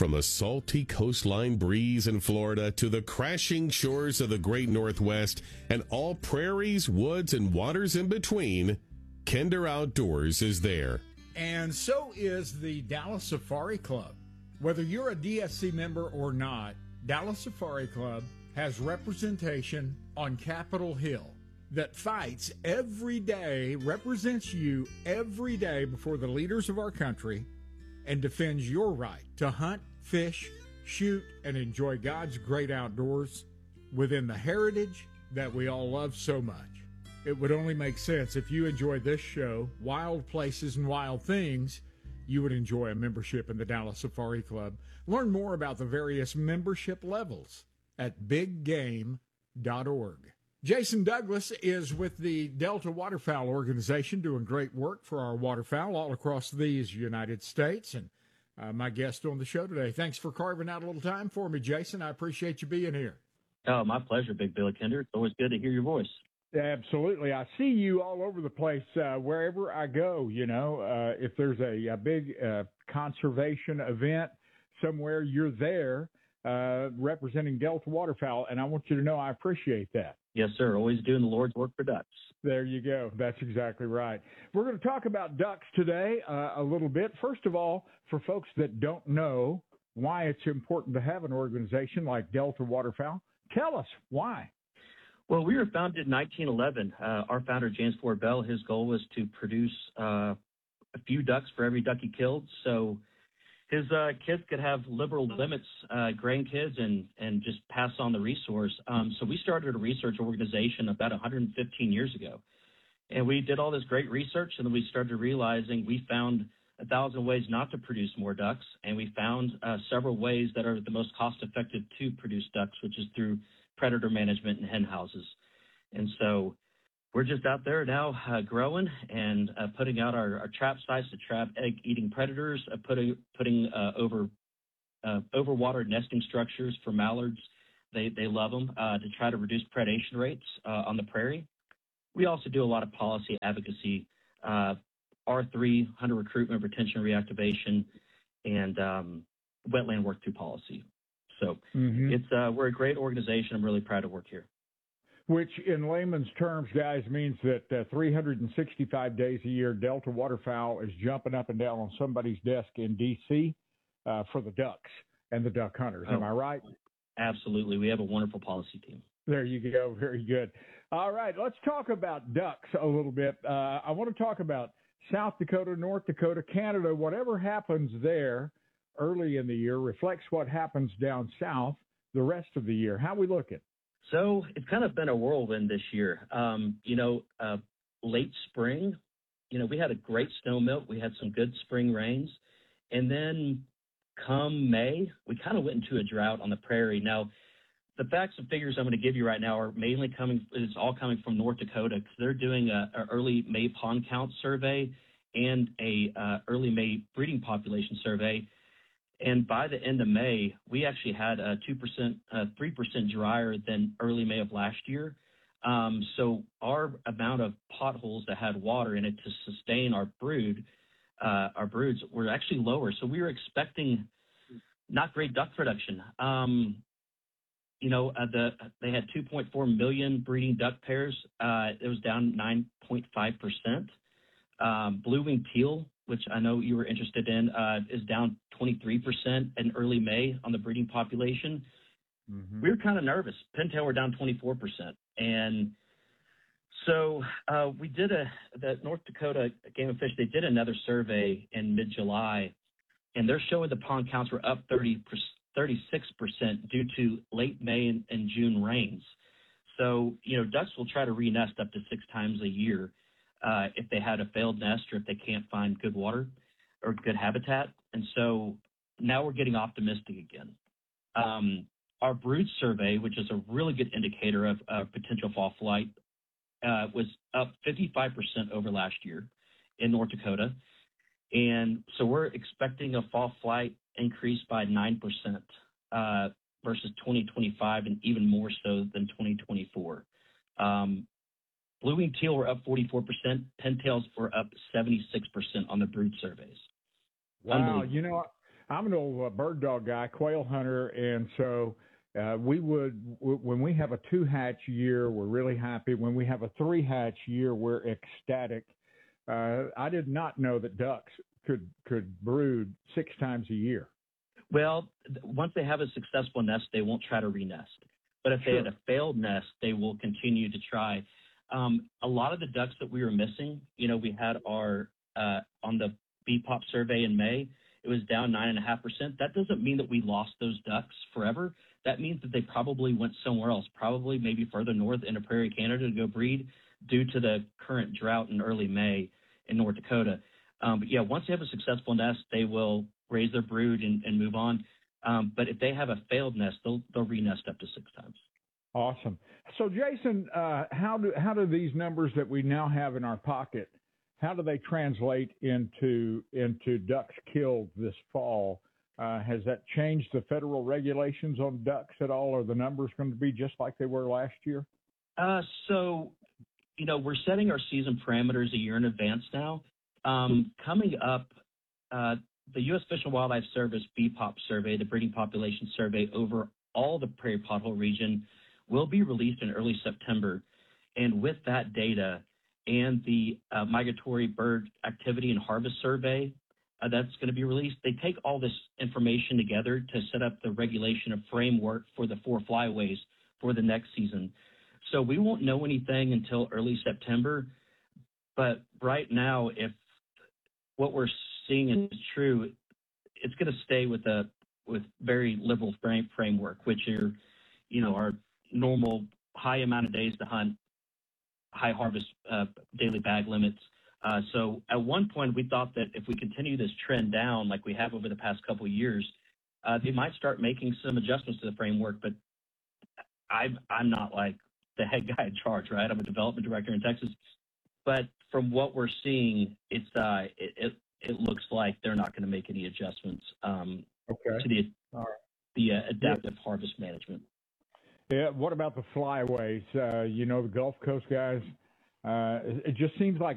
From the salty coastline breeze in Florida to the crashing shores of the great Northwest and all prairies, woods, and waters in between, Kinder Outdoors is there. And so is the Dallas Safari Club. Whether you're a DSC member or not, Dallas Safari Club has representation on Capitol Hill that fights every day, represents you every day before the leaders of our country, and defends your right to hunt, fish, shoot, and enjoy God's great outdoors within the heritage that we all love so much. It would only make sense if you enjoy this show, Wild Places and Wild Things, you would enjoy a membership in the Dallas Safari Club. Learn more about the various membership levels at biggame.org. Jason Douglas is with the Delta Waterfowl Organization doing great work for our waterfowl all across these United States. And my guest on the show today. Thanks for carving out a little time for me, Jason. I appreciate you being here. Oh, my pleasure, Big Billy Kinder. It's always good to hear your voice. Absolutely. I see you all over the place wherever I go. You know, if there's a big conservation event somewhere, you're there representing Delta Waterfowl, and I want you to know I appreciate that. Yes, sir. Always doing the Lord's work for ducks. There you go. That's exactly right. We're going to talk about ducks today a little bit. First of all, for folks that don't know why it's important to have an organization like Delta Waterfowl, tell us why. Well, we were founded in 1911. Our founder, James Ford Bell, his goal was to produce a few ducks for every duck he killed. So his kids could have liberal limits, grandkids, and just pass on the resource. So we started a research organization about 115 years ago. And we did all this great research, and then we started realizing we found 1,000 ways not to produce more ducks, and we found several ways that are the most cost-effective to produce ducks, which is through predator management and hen houses. And so we're just out there now growing and putting out our trap sites to trap egg-eating predators, putting overwatered nesting structures for mallards. They love them to try to reduce predation rates on the prairie. We also do a lot of policy advocacy, R3, hunter recruitment, retention, reactivation, and wetland work through policy. So it's we're a great organization. I'm really proud to work here. Which in layman's terms, guys, means that 365 days a year, Delta Waterfowl is jumping up and down on somebody's desk in D.C. For the ducks and the duck hunters. Am I right? Absolutely. We have a wonderful policy team. There you go. Very good. All right. Let's talk about ducks a little bit. I want to talk about South Dakota, North Dakota, Canada. Whatever happens there early in the year reflects what happens down south the rest of the year. How we looking? So it's kind of been a whirlwind this year. Late spring, we had a great snow melt. We had some good spring rains. And then come May, we kind of went into a drought on the prairie. Now, the facts and figures I'm going to give you right now are mainly it's all coming from North Dakota, because they're doing an early May pond count survey and a early May breeding population survey. And by the end of May, we actually had 3% drier than early May of last year. So our amount of potholes that had water in it to sustain our broods were actually lower. So we were expecting not great duck production. They had 2.4 million breeding duck pairs. It was down 9.5%. Blue-winged teal, which I know you were interested in, is down 23% in early May on the breeding population. We were kind of nervous. Pintail were down 24%. And so we did the North Dakota Game and Fish, they did another survey in mid-July, and they're showing the pond counts were up 36% due to late May and June rains. So, ducks will try to re-nest up to 6 times a year if they had a failed nest or if they can't find good water or good habitat. And so now we're getting optimistic again. Our brood survey, which is a really good indicator of potential fall flight, was up 55% over last year in North Dakota. And so we're expecting a fall flight increase by 9% versus 2025 and even more so than 2024. Blue-winged teal were up 44%. Pintails were up 76% on the brood surveys. Wow. I'm an old bird dog guy, quail hunter, and so when we have a 2-hatch year, we're really happy. When we have a 3-hatch year, we're ecstatic. I did not know that ducks could brood 6 times a year. Well, once they have a successful nest, they won't try to re-nest. But if they had a failed nest, they will continue to try. A lot of the ducks that we were missing, we had our on the BPOP survey in May, it was down 9.5%. That doesn't mean that we lost those ducks forever. That means that they probably went somewhere else, probably maybe further north into Prairie, Canada to go breed due to the current drought in early May in North Dakota. But yeah, once they have a successful nest, they will raise their brood and move on. But if they have a failed nest, they'll re-nest up to 6 times. Awesome. So, Jason, how do these numbers that we now have in our pocket, how do they translate into ducks killed this fall? Has that changed the federal regulations on ducks at all? Are the numbers going to be just like they were last year? So, we're setting our season parameters a year in advance now. Coming up, the U.S. Fish and Wildlife Service BPOP survey, the breeding population survey over all the prairie pothole region, will be released in early September. And with that data and the migratory bird activity and harvest survey that's going to be released, they take all this information together to set up the regulation of framework for the 4 flyways for the next season. So we won't know anything until early September. But right now, if what we're seeing is true, it's going to stay with very liberal framework, which are, our normal high amount of days to hunt, high harvest daily bag limits. So at one point, we thought that if we continue this trend down like we have over the past couple of years, they might start making some adjustments to the framework. But I'm not like the head guy in charge, right? I'm a development director in Texas. But from what we're seeing, it looks like they're not going to make any adjustments to the adaptive harvest management. Yeah. What about the flyways? The Gulf Coast guys, it just seems like